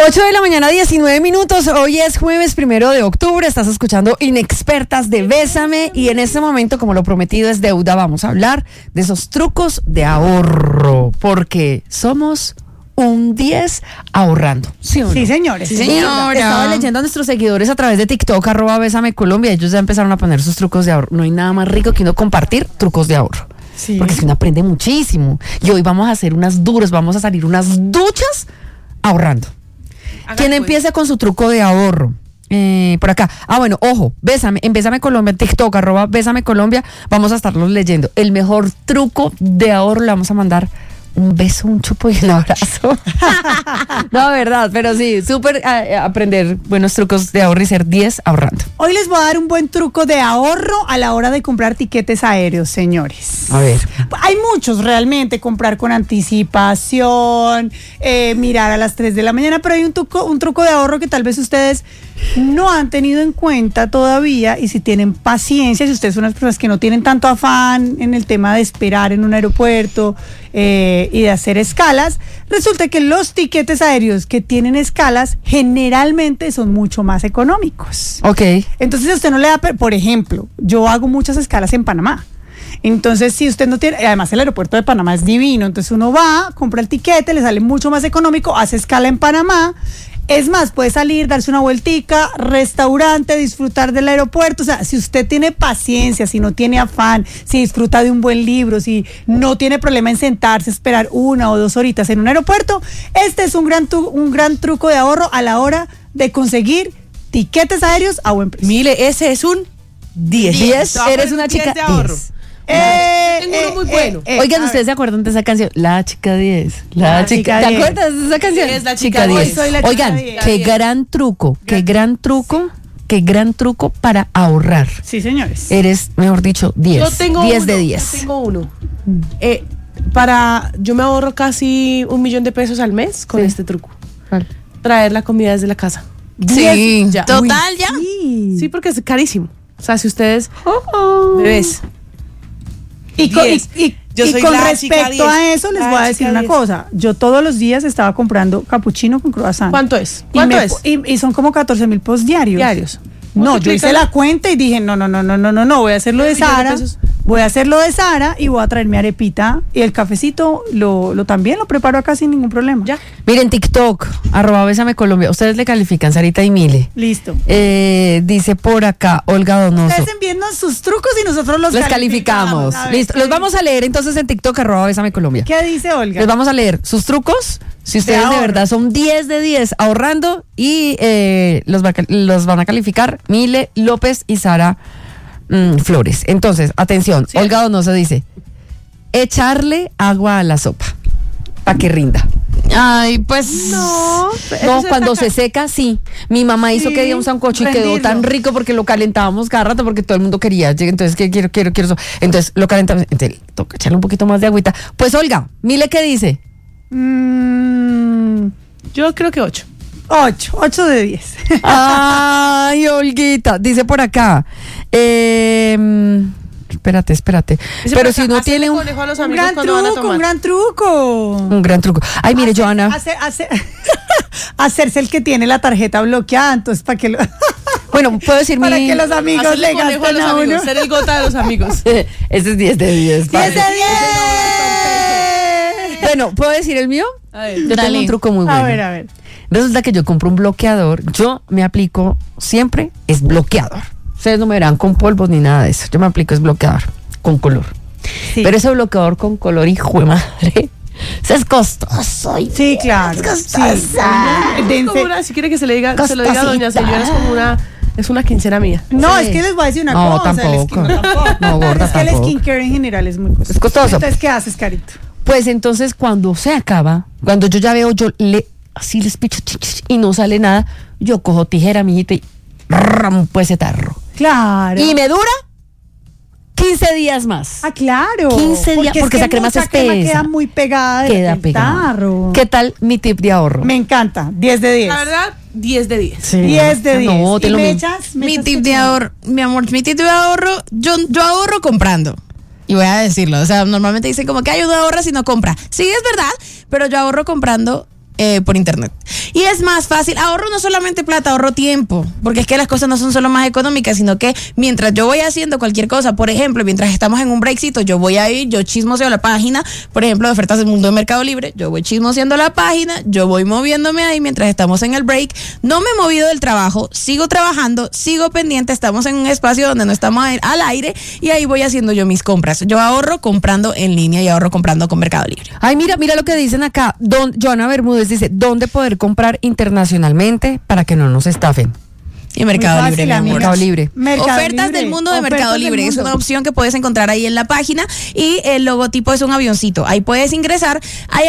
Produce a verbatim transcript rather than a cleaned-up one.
ocho de la mañana, diecinueve minutos. Hoy es jueves primero de octubre. Estás escuchando Inexpertas de Bésame. Y en este momento, como lo prometido es deuda, vamos a hablar de esos trucos de ahorro. Porque somos un diez ahorrando. ¿Sí o no? Sí, señores. Sí, señora. Estaba leyendo a nuestros seguidores a través de TikTok, arroba Bésame Colombia. Ellos ya empezaron a poner sus trucos de ahorro. No hay nada más rico que uno compartir trucos de ahorro. Sí. Porque es que uno aprende muchísimo. Y hoy vamos a hacer unas duras, vamos a salir unas duchas ahorrando. Haga ¿Quién pues. empieza con su truco de ahorro? Eh, por acá. Ah, bueno, ojo, Bésame, en Bésame Colombia, TikTok, arroba Bésame Colombia, vamos a estarlos leyendo. El mejor truco de ahorro le vamos a mandar un beso, un chupo y un abrazo. No, verdad, pero sí, súper eh, aprender buenos trucos de ahorro y ser diez ahorrando. Hoy les voy a dar un buen truco de ahorro a la hora de comprar tiquetes aéreos, señores. A ver. Hay muchos realmente, comprar con anticipación, eh, mirar a las tres de la mañana, pero hay un truco, un truco de ahorro que tal vez ustedes no han tenido en cuenta todavía, y si tienen paciencia, si ustedes son unas personas que no tienen tanto afán en el tema de esperar en un aeropuerto eh, y de hacer escalas, resulta que los tiquetes aéreos que tienen escalas generalmente son mucho más económicos. Ok. Entonces, si usted no le da, por ejemplo, yo hago muchas escalas en Panamá. Entonces, si usted no tiene, además el aeropuerto de Panamá es divino, entonces uno va, compra el tiquete, le sale mucho más económico, hace escala en Panamá. Es más, puede salir, darse una vueltica, restaurante, disfrutar del aeropuerto. O sea, si usted tiene paciencia, si no tiene afán, si disfruta de un buen libro, si no tiene problema en sentarse, esperar una o dos horitas en un aeropuerto, este es un gran, tu, un gran truco de ahorro a la hora de conseguir tiquetes aéreos a buen precio. Mire, ese es un diez. diez, eres una chica de ahorro. diez. Eh, tengo uno muy eh, bueno. Eh, Oigan, ¿ustedes se acuerdan de esa canción? La chica diez. La, la chica, chica ¿te diez. acuerdas de esa canción? Sí, es la chica diez. Oigan, diez. qué gran truco, qué gran truco, qué gran truco para ahorrar. Sí, señores. Eres, mejor dicho, diez. Yo tengo diez uno, de diez. Yo tengo uno. Eh, para, yo me ahorro casi un millón de pesos al mes con Sí. este truco. ¿Cuál? Traer la comida desde la casa. Sí, ya. total, ya. Sí. Sí, porque es carísimo. O sea, si ustedes, Oh. bebés, Y con, y, diez. y- Yo y soy con la chica respecto a diez. eso, les La voy a chica decir una diez. cosa. Yo todos los días estaba comprando capuchino con croissant. ¿cuánto es? Y ¿Cuánto me- es? Y, y son como catorce mil post diarios. Diarios. No, yo hice Multiplícalo. la cuenta y dije, no, no, no, no, no, no, no, voy a hacerlo de Un millón de Sara, pesos. voy a hacerlo de Sara y voy a traer mi arepita y el cafecito lo, lo también lo preparo acá sin ningún problema. Ya. Miren, TikTok, arroba Bésame Colombia. Ustedes le califican, Sarita y Mile. Listo. Eh, dice por acá, Olga Donoso. Ustedes envíennos sus trucos y nosotros los Los calificamos. A ver, Listo. ¿qué Los dice? vamos a leer entonces en TikTok, arroba Bésame Colombia. ¿Qué dice Olga? Les vamos a leer sus trucos. Si ustedes de, ahorro. verdad son diez de diez ahorrando y eh, los, va, a cal- los van a calificar Mile López y Sara mm, Flores. Entonces, atención, Sí. Olga Donoso dice, echarle agua a la sopa para que rinda. Ay, pues No, no, eso cuando está se seca, sí. Mi mamá hizo Sí, que día un sancocho y quedó rendirlo. tan rico porque lo calentábamos cada rato porque todo el mundo quería. Entonces, ¿qué quiero, quiero, quiero eso? Entonces, lo calentamos. Entonces, toca echarle un poquito más de agüita. Pues, Olga, Mile, ¿qué dice? Mm, Yo creo que ocho. ocho, ocho de diez. Ay, Olguita, dice por acá. Eh, espérate, espérate. Dice Pero por si acá, no hacerle tiene un, conejo a los Un amigos gran cuando van a truco, tomar. un gran truco. un gran truco. Ay, mire, Hacer- Joana. hacer- hacer- hacerse el que tiene la tarjeta bloqueada, entonces para que lo, Bueno, puedo decir para mi. que los amigos Hacerle le conejo a gasten los a uno. amigos, ser el gota de los amigos. Ese es diez de diez. ¡diez de padre. diez! Bueno, ¿puedo decir el mío? A ver. Yo tengo un truco muy bueno. A ver, a ver. Resulta que yo compro un bloqueador. Yo me aplico siempre es bloqueador. Ustedes no me verán con polvos ni nada de eso. Yo me aplico es bloqueador con color. Sí. Pero ese bloqueador con color, hijo de madre, eso es costoso. y- Sí, claro. Es Sí. costosa. Es Dense- como una, si quiere que se le diga, se lo diga a doña Costosita. señora, es como una, es una quincena mía. No, Sí. es que les voy a decir una No, cosa. el tampoco. skin- no, tampoco. No, gorda, Es que el tampoco. skincare en general es muy costoso. Es costoso. Entonces, ¿qué haces, Carito? Pues entonces cuando se acaba, cuando yo ya veo, yo le así les picho ch, ch, ch, y no sale nada, yo cojo tijera, mijito, y rampo ese tarro. Claro. Y me dura quince días más. Ah, claro. quince días, es porque que esa crema es mucha crema espesa. queda muy pegada del, Queda del pegado. tarro. ¿Qué tal mi tip de ahorro? Me encanta. diez de diez. La verdad, diez de diez. Sí. diez de diez. No, te ¿Y lo me mismo. echas? ¿Me Mi echas tip qué de tal? ahorro, mi amor, mi tip de ahorro, yo, yo ahorro comprando. Y voy a decirlo, o sea, normalmente dicen como que ay, uno ahorra si no compra. Sí, es verdad, pero yo ahorro comprando Eh, por internet. Y es más fácil, ahorro no solamente plata, ahorro tiempo, porque es que las cosas no son solo más económicas, sino que mientras yo voy haciendo cualquier cosa, por ejemplo, mientras estamos en un breakcito, yo voy a ir, yo chismoseo la página, por ejemplo, de ofertas del mundo de Mercado Libre, yo voy chismoseando la página, yo voy moviéndome ahí mientras estamos en el break, no me he movido del trabajo, sigo trabajando, sigo pendiente, estamos en un espacio donde no estamos al aire y ahí voy haciendo yo mis compras. Yo ahorro comprando en línea y ahorro comprando con Mercado Libre. Ay, mira, mira lo que dicen acá. Don, Joana Bermúdez dice, ¿dónde poder comprar internacionalmente para que no nos estafen? Y Mercado Muy fácil, Libre, mi amor. Mercado Libre. Mercado Ofertas Libre. del mundo de Ofertas Mercado del Libre. Es mundo. una opción que puedes encontrar ahí en la página y el logotipo es un avioncito. Ahí puedes ingresar. Hay